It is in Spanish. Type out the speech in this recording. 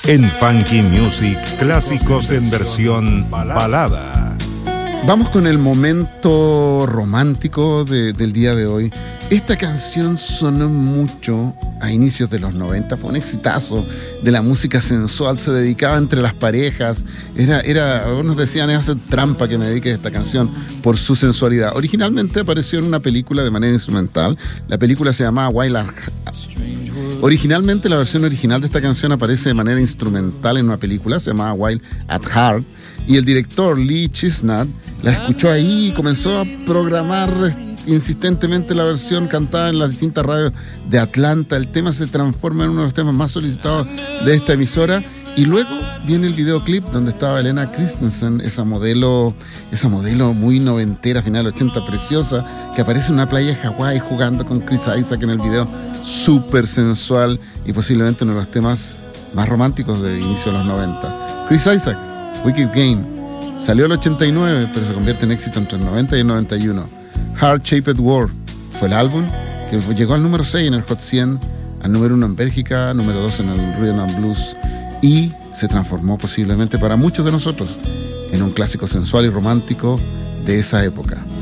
En Funky Music, clásicos en versión balada. Vamos con el momento romántico del día de hoy. Esta canción sonó mucho a inicios de los 90, fue un exitazo de la música sensual, se dedicaba entre las parejas, algunos decían, es hacer trampa que me dedique a esta canción por su sensualidad. Originalmente apareció en una película de manera instrumental, la película se llamaba Wild at Heart. Originalmente la versión original de esta canción aparece de manera instrumental en una película, se llamaba Wild at Heart, y el director Lee Chestnut la escuchó ahí y comenzó a programar insistentemente la versión cantada en las distintas radios de Atlanta. El tema se transforma en uno de los temas más solicitados de esta emisora. Y luego viene el videoclip donde estaba Helena Christensen, esa modelo muy noventera, final de 80, preciosa, que aparece en una playa de Hawái jugando con Chris Isaak en el video, súper sensual y posiblemente uno de los temas más románticos de inicio de los 90. Chris Isaak, Wicked Game, salió el 89, pero se convierte en éxito entre el 90 y el 91. Heart Shaped World fue el álbum que llegó al número 6 en el Hot 100, al número 1 en Bélgica, número 2 en el Rhythm and Blues, y se transformó posiblemente para muchos de nosotros en un clásico sensual y romántico de esa época.